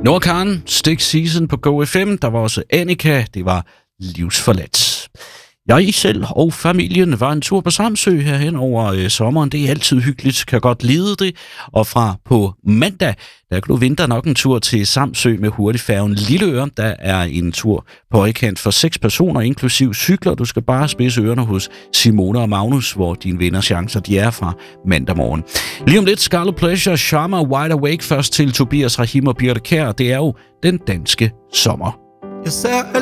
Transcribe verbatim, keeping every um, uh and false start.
Noah Kahan, Stick Season på Go F M. Der var også Annika, det var Livsforladt. Jeg selv og familien var en tur på Samsø herhen over øh, sommeren. Det er altid hyggeligt, kan godt lide det. Og fra på mandag, der kan du vinde nok en tur til Samsø med hurtigfærgen Lilleøre. Der er en tur på højkant for seks personer, inklusiv cykler. Du skal bare spidse ørerne hos Simone og Magnus, hvor dine vinders chancer de er fra mandag morgen. Lige om lidt Scarlet Pleasure, Sharma, Wide Awake, først til Tobias Rahim og Birte Kjær. Det er jo den danske sommer. Jeg ser